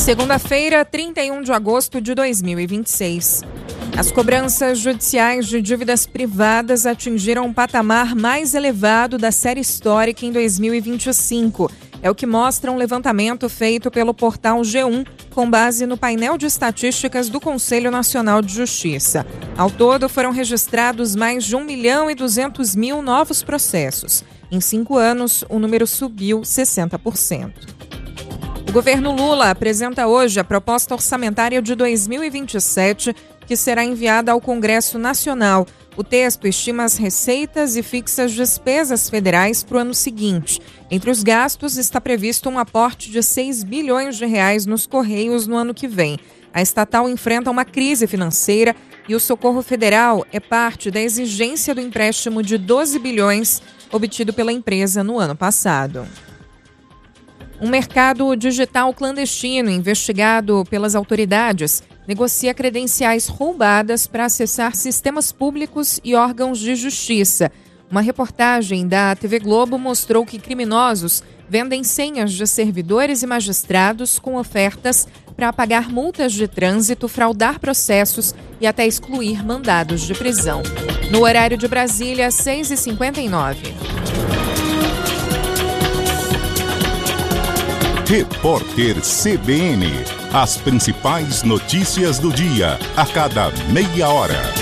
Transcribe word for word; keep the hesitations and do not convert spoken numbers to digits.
Segunda-feira, trinta e um de agosto de dois mil e vinte e seis. As cobranças judiciais de dívidas privadas atingiram um patamar mais elevado da série histórica em dois mil e vinte e cinco. É o que mostra um levantamento feito pelo portal G um, com base no painel de estatísticas do Conselho Nacional de Justiça. Ao todo, foram registrados mais de um milhão e duzentos mil novos processos. Em cinco anos, o número subiu sessenta por cento. O governo Lula apresenta hoje a proposta orçamentária de dois mil e vinte e sete, que será enviada ao Congresso Nacional. O texto estima as receitas e fixa as despesas federais para o ano seguinte. Entre os gastos está previsto um aporte de seis bilhões de reais nos Correios no ano que vem. A estatal enfrenta uma crise financeira e o socorro federal é parte da exigência do empréstimo de doze bilhões obtido pela empresa no ano passado. Um mercado digital clandestino investigado pelas autoridades negocia credenciais roubadas para acessar sistemas públicos e órgãos de justiça. Uma reportagem da T V Globo mostrou que criminosos vendem senhas de servidores e magistrados com ofertas para pagar multas de trânsito, fraudar processos e até excluir mandados de prisão. No horário de Brasília, seis e cinquenta e nove. Repórter C B N. As principais notícias do dia, a cada meia hora.